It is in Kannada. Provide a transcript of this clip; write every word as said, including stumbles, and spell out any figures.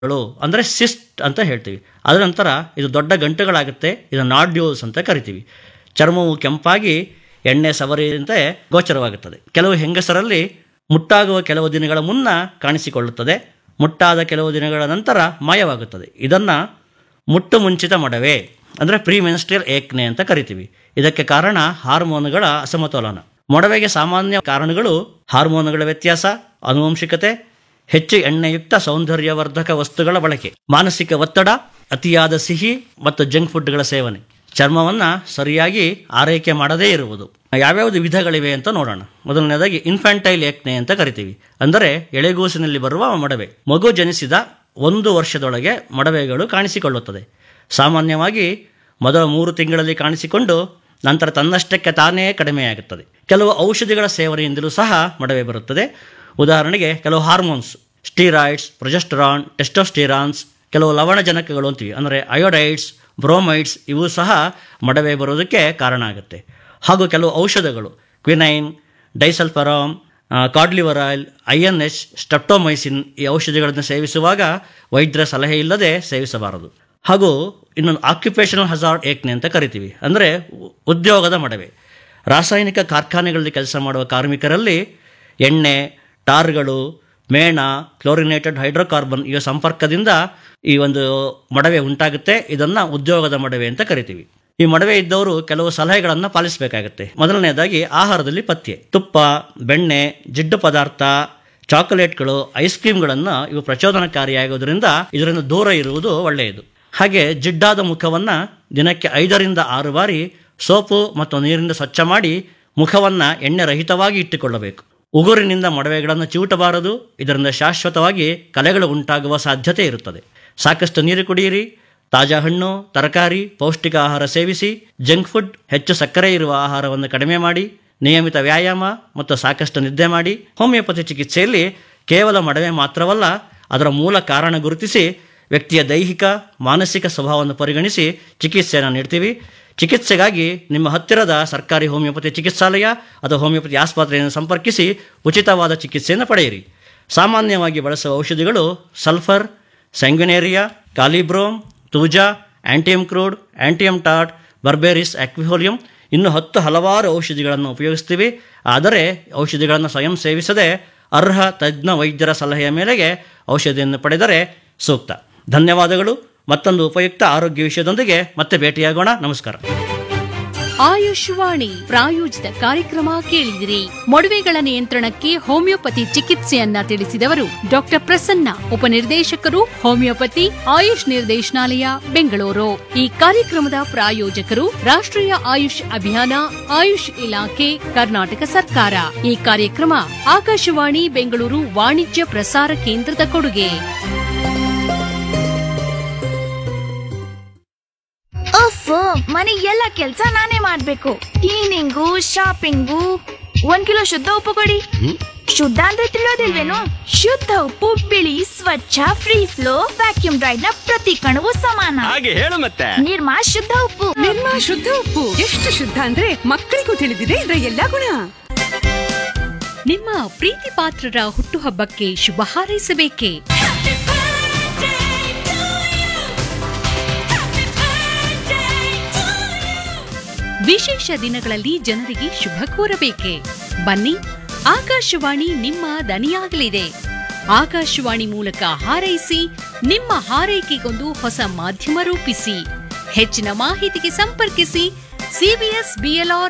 ಗಳು ಅಂದರೆ ಸಿಸ್ಟ್ ಅಂತ ಹೇಳ್ತೀವಿ. ಅದರ ನಂತರ ಇದು ದೊಡ್ಡ ಗಂಟುಗಳಾಗುತ್ತೆ. ಇದು ನಾಡ್ಯೂಲ್ಸ್ ಅಂತ ಕರಿತೀವಿ. ಚರ್ಮವು ಕೆಂಪಾಗಿ ಎಣ್ಣೆ ಸವರಿಯಂತೆ ಗೋಚರವಾಗುತ್ತದೆ. ಕೆಲವು ಹೆಂಗಸರಲ್ಲಿ ಮುಟ್ಟಾಗುವ ಕೆಲವು ದಿನಗಳ ಮುನ್ನ ಕಾಣಿಸಿಕೊಳ್ಳುತ್ತದೆ. ಮುಟ್ಟಾದ ಕೆಲವು ದಿನಗಳ ನಂತರ ಮಾಯವಾಗುತ್ತದೆ. ಇದನ್ನು ಮುಟ್ಟು ಮುಂಚಿತ ಮೊಡವೆ ಅಂದರೆ ಪ್ರಿಮೆನ್ಸ್ಟ್ರಿಯಲ್ ಏಕ್ನೆ ಅಂತ ಕರಿತೀವಿ. ಇದಕ್ಕೆ ಕಾರಣ ಹಾರ್ಮೋನುಗಳ ಅಸಮತೋಲನ. ಮೊಡವೆಗೆ ಸಾಮಾನ್ಯ ಕಾರಣಗಳು ಹಾರ್ಮೋನುಗಳ ವ್ಯತ್ಯಾಸ, ಆನುವಂಶಿಕತೆ, ಹೆಚ್ಚು ಎಣ್ಣೆಯುಕ್ತ ಸೌಂದರ್ಯವರ್ಧಕ ವಸ್ತುಗಳ ಬಳಕೆ, ಮಾನಸಿಕ ಒತ್ತಡ, ಅತಿಯಾದ ಸಿಹಿ ಮತ್ತು ಜಂಕ್ ಫುಡ್ಗಳ ಸೇವನೆ, ಚರ್ಮವನ್ನು ಸರಿಯಾಗಿ ಆರೈಕೆ ಮಾಡದೇ ಇರುವುದು. ಯಾವ್ಯಾವುದು ವಿಧಗಳಿವೆ ಅಂತ ನೋಡೋಣ. ಮೊದಲನೇದಾಗಿ ಇನ್ಫ್ಯಾಂಟೈಲ್ ಏಕ್ನೆ ಅಂತ ಕರಿತೀವಿ. ಅಂದರೆ ಎಳೆಗೂಸಿನಲ್ಲಿ ಬರುವ ಮೊಡವೆ. ಮಗು ಜನಿಸಿದ ಒಂದು ವರ್ಷದೊಳಗೆ ಮೊಡವೆಗಳು ಕಾಣಿಸಿಕೊಳ್ಳುತ್ತದೆ. ಸಾಮಾನ್ಯವಾಗಿ ಮೊದಲ ಮೂರು ತಿಂಗಳಲ್ಲಿ ಕಾಣಿಸಿಕೊಂಡು ನಂತರ ತನ್ನಷ್ಟಕ್ಕೆ ತಾನೇ ಕಡಿಮೆಯಾಗುತ್ತದೆ. ಕೆಲವು ಔಷಧಿಗಳ ಸೇವನೆಯಿಂದಲೂ ಸಹ ಮೊಡವೆ ಬರುತ್ತದೆ. ಉದಾಹರಣೆಗೆ ಕೆಲವು ಹಾರ್ಮೋನ್ಸ್, ಸ್ಟೀರಾಯ್ಡ್ಸ್, ಪ್ರೊಜೆಸ್ಟರಾನ್, ಟೆಸ್ಟೋಸ್ಟಿರಾನ್ಸ್, ಕೆಲವು ಲವಣಜನಕಗಳು ಅಂತೀವಿ ಅಂದರೆ ಅಯೋಡೈಡ್ಸ್, ಬ್ರೋಮೈಡ್ಸ್, ಇವು ಸಹ ಮೊಡವೆ ಬರೋದಕ್ಕೆ ಕಾರಣ ಆಗುತ್ತೆ. ಹಾಗೂ ಕೆಲವು ಔಷಧಗಳು quinine, ಡೈಸಲ್ಫರಾಮ್, ಕಾರ್ಡ್ಲಿವರಾಯ್ಲ್, I N H, streptomycin ಈ ಔಷಧಿಗಳನ್ನು ಸೇವಿಸುವಾಗ ವೈದ್ಯರ ಸಲಹೆ ಇಲ್ಲದೆ ಸೇವಿಸಬಾರದು. ಹಾಗೂ ಇನ್ನೊಂದು ಆಕ್ಯುಪೇಷನಲ್ ಹಜಾರ್ಡ್ ಏಕ್ನೆ ಅಂತ ಕರಿತೀವಿ. ಅಂದರೆ ಉದ್ಯೋಗದ ಮೊಡವೆ. ರಾಸಾಯನಿಕ ಕಾರ್ಖಾನೆಗಳಲ್ಲಿ ಕೆಲಸ ಮಾಡುವ ಕಾರ್ಮಿಕರಲ್ಲಿ ಎಣ್ಣೆ, ಟಾರ್ಗಳು, ಮೇಣ, ಕ್ಲೋರಿನೇಟೆಡ್ ಹೈಡ್ರೋಕಾರ್ಬನ್ ಇವ ಸಂಪರ್ಕದಿಂದ ಈ ಒಂದು ಮೊಡವೆ ಉಂಟಾಗುತ್ತೆ. ಇದನ್ನು ಉದ್ಯೋಗದ ಮೊಡವೆ ಅಂತ ಕರಿತೀವಿ. ಈ ಮೊಡವೆ ಇದ್ದವರು ಕೆಲವು ಸಲಹೆಗಳನ್ನು ಪಾಲಿಸಬೇಕಾಗುತ್ತೆ. ಮೊದಲನೇದಾಗಿ ಆಹಾರದಲ್ಲಿ ಪಥ್ಯ. ತುಪ್ಪ, ಬೆಣ್ಣೆ, ಜಿಡ್ಡು ಪದಾರ್ಥ, ಚಾಕೊಲೇಟ್ಗಳು, ಐಸ್ ಕ್ರೀಮ್ಗಳನ್ನು ಇವು ಪ್ರಚೋದನಕಾರಿಯಾಗೋದ್ರಿಂದ ಇದರಿಂದ ದೂರ ಇರುವುದು ಒಳ್ಳೆಯದು. ಹಾಗೆ ಜಿಡ್ಡಾದ ಮುಖವನ್ನು ದಿನಕ್ಕೆ ಐದರಿಂದ ಆರು ಬಾರಿ ಸೋಪು ಮತ್ತು ನೀರಿನಿಂದ ಸ್ವಚ್ಛ ಮಾಡಿ ಮುಖವನ್ನು ಎಣ್ಣೆ ರಹಿತವಾಗಿ ಇಟ್ಟುಕೊಳ್ಳಬೇಕು. ಉಗುರಿನಿಂದ ಮೊಡವೆಗಳನ್ನು ಚಿವುಟಬಾರದು. ಇದರಿಂದ ಶಾಶ್ವತವಾಗಿ ಕಲೆಗಳು ಉಂಟಾಗುವ ಸಾಧ್ಯತೆ ಇರುತ್ತದೆ. ಸಾಕಷ್ಟು ನೀರು ಕುಡಿಯಿರಿ. ತಾಜಾ ಹಣ್ಣು, ತರಕಾರಿ, ಪೌಷ್ಟಿಕ ಆಹಾರ ಸೇವಿಸಿ. ಜಂಕ್ ಫುಡ್, ಹೆಚ್ಚು ಸಕ್ಕರೆ ಇರುವ ಆಹಾರವನ್ನು ಕಡಿಮೆ ಮಾಡಿ. ನಿಯಮಿತ ವ್ಯಾಯಾಮ ಮತ್ತು ಸಾಕಷ್ಟು ನಿದ್ದೆ ಮಾಡಿ. ಹೋಮಿಯೋಪತಿ ಚಿಕಿತ್ಸೆಯಲ್ಲಿ ಕೇವಲ ಮೊಡವೆ ಮಾತ್ರವಲ್ಲ, ಅದರ ಮೂಲ ಕಾರಣ ಗುರುತಿಸಿ ವ್ಯಕ್ತಿಯ ದೈಹಿಕ, ಮಾನಸಿಕ ಸ್ವಭಾವವನ್ನು ಪರಿಗಣಿಸಿ ಚಿಕಿತ್ಸೆಯನ್ನು ನೀಡ್ತೀವಿ. ಚಿಕಿತ್ಸೆಗಾಗಿ ನಿಮ್ಮ ಹತ್ತಿರದ ಸರ್ಕಾರಿ ಹೋಮಿಯೋಪತಿ ಚಿಕಿತ್ಸಾಲಯ ಅಥವಾ ಹೋಮಿಯೋಪತಿ ಆಸ್ಪತ್ರೆಯನ್ನು ಸಂಪರ್ಕಿಸಿ ಉಚಿತವಾದ ಚಿಕಿತ್ಸೆಯನ್ನು ಪಡೆಯಿರಿ. ಸಾಮಾನ್ಯವಾಗಿ ಬಳಸುವ ಔಷಧಿಗಳು ಸಲ್ಫರ್, ಸ್ಯಾಂಗ್ಯುನೇರಿಯಾ, ಕಾಲಿಬ್ರೋಮ್, ತೂಜಾ, ಆಂಟಿಯಮ್ ಕ್ರೂಡ್, ಆಂಟಿಯಮ್ ಟಾಟ್, ಬರ್ಬೇರಿಸ್, ಆಕ್ವಿಹೋಲಿಯಂ ಇನ್ನು ಹತ್ತು ಹಲವಾರು ಔಷಧಿಗಳನ್ನು ಉಪಯೋಗಿಸ್ತೀವಿ. ಆದರೆ ಔಷಧಿಗಳನ್ನು ಸ್ವಯಂ ಸೇವಿಸದೆ ಅರ್ಹ ತಜ್ಞ ವೈದ್ಯರ ಸಲಹೆಯ ಮೇರೆಗೆ ಔಷಧಿಯನ್ನು ಪಡೆದರೆ ಸೂಕ್ತ. ಧನ್ಯವಾದಗಳು. ಮತ್ತೊಂದು ಉಪಯುಕ್ತ ಆರೋಗ್ಯ ವಿಷಯದೊಂದಿಗೆ ಮತ್ತೆ ಭೇಟಿಯಾಗೋಣ. ನಮಸ್ಕಾರ. ಆಯುಷ್ವಾಣಿ ಪ್ರಾಯೋಜಿತ ಕಾರ್ಯಕ್ರಮ ಕೇಳಿದಿರಿ. ಮೊಡವೆಗಳ ನಿಯಂತ್ರಣಕ್ಕೆ homeopathy ಚಿಕಿತ್ಸೆಯನ್ನ ತಿಳಿಸಿದವರು doctor Prasanna, ಉಪನಿರ್ದೇಶಕರು, homeopathy, AYUSH ನಿರ್ದೇಶನಾಲಯ, ಬೆಂಗಳೂರು. ಈ ಕಾರ್ಯಕ್ರಮದ ಪ್ರಾಯೋಜಕರು ರಾಷ್ಟ್ರೀಯ ಆಯುಷ್ ಅಭಿಯಾನ, ಆಯುಷ್ ಇಲಾಖೆ, ಕರ್ನಾಟಕ ಸರ್ಕಾರ. ಈ ಕಾರ್ಯಕ್ರಮ ಆಕಾಶವಾಣಿ ಬೆಂಗಳೂರು ವಾಣಿಜ್ಯ ಪ್ರಸಾರ ಕೇಂದ್ರದ ಕೊಡುಗೆ. ಮನೆ ಎಲ್ಲ ಕೆಲ್ಸ ನಾನೇ ಮಾಡ್ಬೇಕು. Cleaning, shopping. ಒಂದ್ ಕಿಲೋ ಶುದ್ಧ ಉಪ್ಪು ಕೊಡಿ. ಶುದ್ಧ ಅಂದ್ರೆ ತಿಳಿಯೋದಿಲ್ವೇನು? ಶುದ್ಧ ಉಪ್ಪು ಬಿಳಿ, ಸ್ವಚ್ಛ, ಫ್ರೀ ಫ್ಲೋ, ವ್ಯಾಕ್ಯೂಮ್ ಡ್ರೈಡ್ ನ ಪ್ರತಿ ಕಣವು ಸಮಾನ. ಹಾಗೆ ಹೇಳು ಮತ್ತೆ. ನಿರ್ಮಾ ಶುದ್ಧ ಉಪ್ಪು. ನಿರ್ಮಾ ಶುದ್ಧ ಉಪ್ಪು ಎಷ್ಟು ಶುದ್ಧ ಅಂದ್ರೆ ಮಕ್ಕಳಿಗೂ ತಿಳಿದಿದೆ ಇದರ ಎಲ್ಲಾ ಗುಣ. ನಿಮ್ಮ ಪ್ರೀತಿ ಪಾತ್ರರ ಹುಟ್ಟುಹಬ್ಬಕ್ಕೆ ಶುಭ ಹಾರೈಸಬೇಕೆ? ವಿಶೇಷ ದಿನಗಳಲ್ಲಿ ಜನರಿಗೆ ಶುಭ ಕೋರಬೇಕೆ? ಬನ್ನಿ, ಆಕಾಶವಾಣಿ ನಿಮ್ಮ ದನಿಯಾಗಲಿದೆ. ಆಕಾಶವಾಣಿ ಮೂಲಕ ಹಾರೈಸಿ, ನಿಮ್ಮ ಹಾರೈಕೆಗೊಂದು ಹೊಸ ಮಾಧ್ಯಮ ರೂಪಿಸಿ. ಹೆಚ್ಚಿನ ಮಾಹಿತಿಗೆ ಸಂಪರ್ಕಿಸಿ ಸಿಬಿಎಸ್ ಬಿಎಲ್ಆರ್